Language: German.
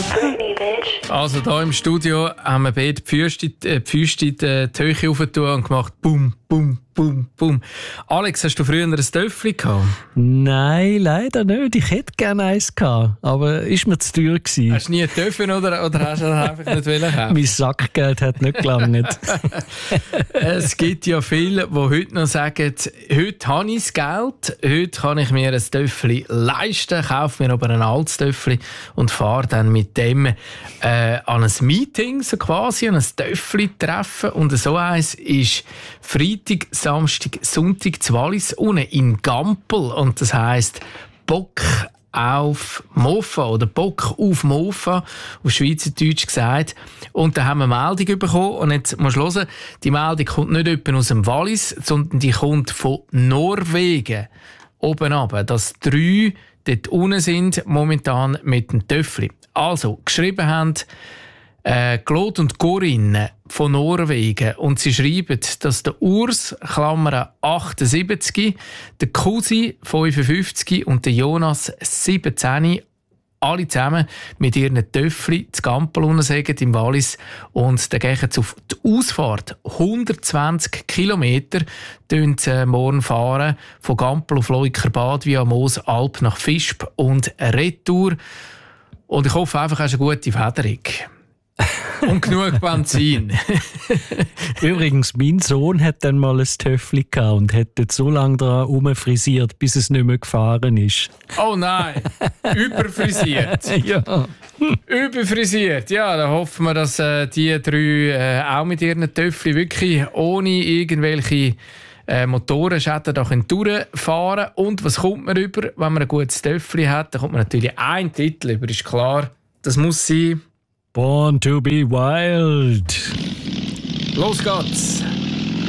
Also hier im Studio haben wir beide die Füße in die Höhe aufgetan und gemacht Bum, Bum, Bum, Bum. Alex, hast du früher ein Töffli gehabt? Nein, leider nicht. Ich hätte gerne eins gehabt, aber ist mir zu teuer gewesen. Hast du nie einen Töffel oder hast du das einfach nicht kaufen? Mein Sackgeld hat nicht gelangt. Es gibt ja viele, die heute noch sagen, heute habe ich das Geld, heute kann ich mir ein Töffli leisten, kaufe mir aber ein altes Töffli und fahre dann mit dem an ein Meeting, so quasi, an ein Töffli-Treffen. Und so eins ist Freitag, Samstag, Sonntag zu Wallis, unten in Gampel. Und das heisst Bock auf Mofa oder Bock auf Mofa, auf Schweizerdeutsch gesagt. Und da haben wir eine Meldung bekommen. Und jetzt musst du hören, die Meldung kommt nicht etwa aus dem Wallis, sondern die kommt von Norwegen. Oben runter, dass 3 dort unten sind, momentan mit dem Töffli. Also, geschrieben haben Claude und Corinne von Norwegen. Und sie schreiben, dass der Urs, Klammer 78, der Kusi 55 und der Jonas 17 alle zusammen mit ihren Töffli zu Gampel unten im Wallis. Und dann gehen sie auf die Ausfahrt 120 Kilometer morgen fahren von Gampel auf Leukerbad via Moosalp nach Visp und Retour. Und ich hoffe einfach, hast eine gute Federung. Und genug Benzin. Übrigens, mein Sohn hat dann mal ein Töffli gehabt und hat dort so lange daran rumfrisiert, bis es nicht mehr gefahren ist. Oh nein, überfrisiert. Ja. Überfrisiert. Ja, dann hoffen wir, dass die 3 auch mit ihren Töffli wirklich ohne irgendwelche Motorenschäden da durchfahren können. Und was kommt man über, wenn man ein gutes Töffli hat? Da kommt man natürlich ein Titel über, ist klar. Das muss sein: Born to be wild. Los geht's!